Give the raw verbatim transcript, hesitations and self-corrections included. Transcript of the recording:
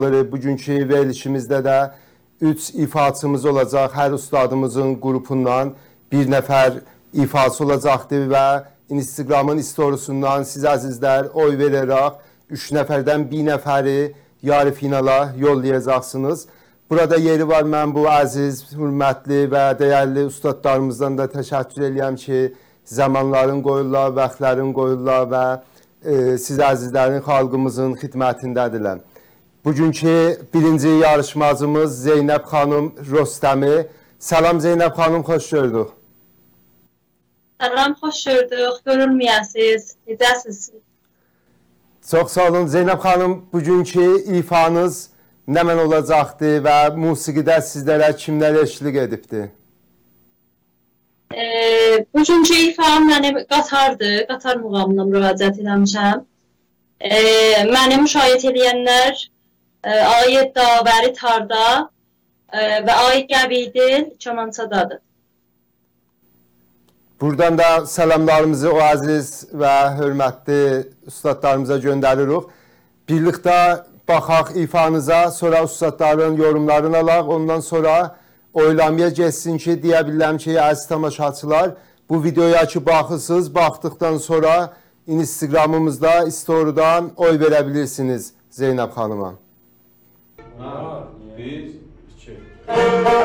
Bugünkü verilişimizdə də üç ifaçımız olacaq. Hər ustadımızın qrupundan bir nəfər ifaçı olacaqdır və Instagramın istorisundan siz əzizlər oy verərək üç nəfərdən bir nəfəri yarı finala yollayacaqsınız. Burada yeri var, mən bu əziz, hürmətli və dəyərli ustadlarımızdan da təşəkkür edirəm ki, zamanların qoyurlar, vaxtların qoyurlar və e, siz əzizlərin, xalqımızın xidmətindədirlər. Bugünkü birinci yarışmacımız Zeynəb xanım Rostəmi. Salam Zeynəb xanım, xoş gördük. Salam, xoş gördük. Görünməyəsiniz. Necəsiniz? Çox sağ olun. Zeynəb xanım, bugünkü ifanız nə mən olacaqdı və musiqidə sizlərə kimlər eşlik edibdi? E, bugünkü ifam mənim qatardır. Qatar muğamına müraciət eləmişəm. E, məni müşayiət edənlər Ayet Davəri Tarda və Ayet Qəbidil Kamançadadır. Buradan da salamlarımızı o əziz və hörmətli ustadlarımıza göndəririk. Birlikdə baxaq ifanıza, sonra ustadların yorumlarını alaq. Ondan sonra oylamaya geçsin ki, deyə bilirəm ki, əziz tamaşaçılar, bu videoya ki baxırsınız, baxdıqdan sonra Instagramımızda, story'dan oy verə bilirsiniz Zeynəb xanıma. Bir, iki.